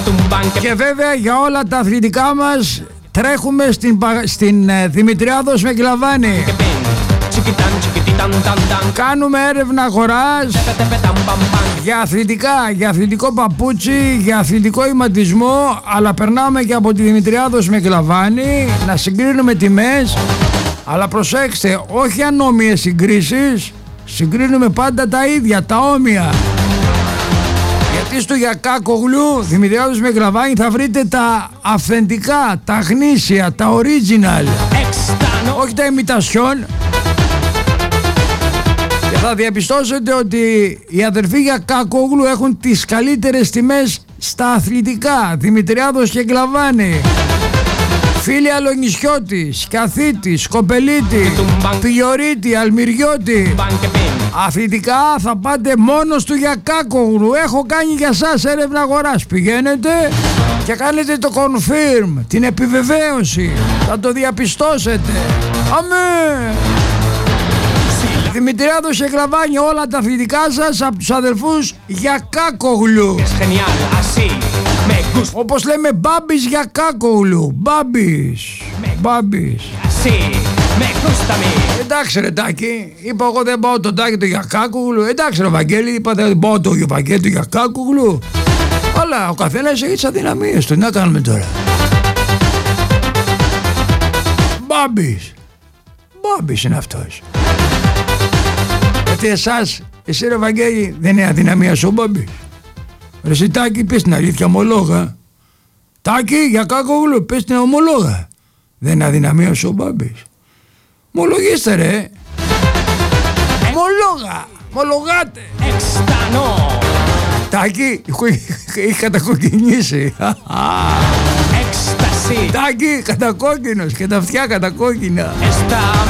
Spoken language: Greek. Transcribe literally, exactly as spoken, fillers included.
Και βέβαια για όλα τα αθλητικά μας τρέχουμε στην, στην ε, Δημητριάδος με Κλαβάνη. Κάνουμε έρευνα αγοράς για αθλητικά, για αθλητικό παπούτσι, για αθλητικό ηματισμό, αλλά περνάμε και από τη Δημητριάδος με Κλαβάνη να συγκρίνουμε τιμές. Αλλά προσέξτε, όχι ανώμοιες συγκρίσεις, συγκρίνουμε πάντα τα ίδια, τα όμοια. Γιατί στο Γιακάκογλου, Δημητριάδος με Κλαβάνη, θα βρείτε τα αυθεντικά, τα γνήσια, τα original, όχι τα ημιτασιόν. Και θα διαπιστώσετε ότι οι αδερφοί Γιακάκογλου έχουν τις καλύτερες τιμές στα αθλητικά, Δημητριάδος και Κλαβάνη. Φίλοι Αλονισιώτη, Σκαθίτη, Σκοπελίτη, Πιλιορίτη, Αλμυριώτη. Αθλητικά θα πάτε μόνο στο Γιακάκογλου. Έχω κάνει για σας έρευνα αγοράς. Πηγαίνετε και κάνετε το confirm, την επιβεβαίωση. Θα το διαπιστώσετε. Αμέ! Δημητριάδος και Κλαβάνη, όλα τα αθλητικά σας από τους αδελφούς Γιακάκογλου. Όπως λέμε Μπάμπης Γιακάκογλου. Μπάμπης. Μπάμπης. Εντάξει ρε Τάκη, είπα εγώ δεν πάω τον Τάκη του Γιακάκογλου. Εντάξει ρε Βαγγέλη, είπα δεν πάω τον Βαγγέλη του Γιακάκογλου. Αλλά ο καθένας έχει τις αδυναμίες του, τι να κάνουμε τώρα. Μπάμπης. Μπάμπης είναι αυτός. Γιατί εσάς, εσύ ρε Βαγγέλη, δεν είναι αδυναμία σου ο Μπάμπης. Ρε εσύ Τάκη, πες την αλήθεια ομολόγα. Τάκη, Γιακάκογλου, πες την ομολόγα. Δεν είναι αδυναμία σου ο Μπάμπης. Μολογίστε ρε. Μολόγα. Μολογάτε. Εξτανό. Τάκη, έχει κατακοκκινήσει. Έκσταση. Τάκη, κατακόκκινος και τα αυτιά κατακόκκινα.